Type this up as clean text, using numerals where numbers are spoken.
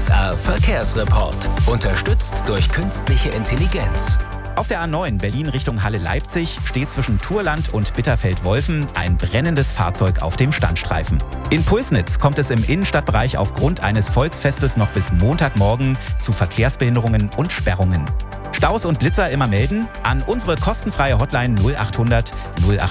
SR Verkehrsreport. Unterstützt durch künstliche Intelligenz. Auf der A9 Berlin Richtung Halle-Leipzig steht zwischen Thurland und Bitterfeld-Wolfen ein brennendes Fahrzeug auf dem Standstreifen. In Pulsnitz kommt es im Innenstadtbereich aufgrund eines Volksfestes noch bis Montagmorgen zu Verkehrsbehinderungen und Sperrungen. Staus und Blitzer immer melden an unsere kostenfreie Hotline 0800 08